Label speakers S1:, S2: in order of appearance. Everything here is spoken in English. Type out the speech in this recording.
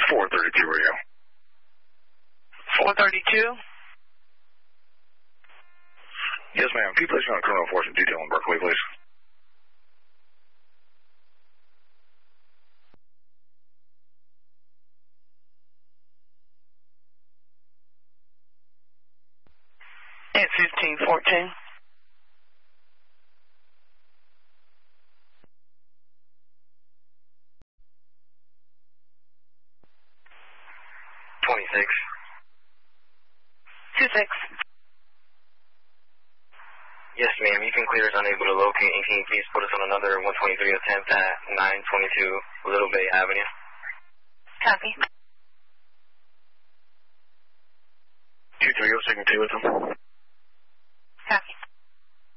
S1: 432 radio.
S2: 432?
S1: Yes, ma'am. Can you place me on a criminal enforcement detail in Berkeley, please?
S2: At 1514.
S3: Yes, ma'am. You can clear us unable to locate, and can you please put us on another 123 attempt at 922 Little Bay Avenue?
S2: Copy.
S1: 230, signal 2 with them.
S2: Copy.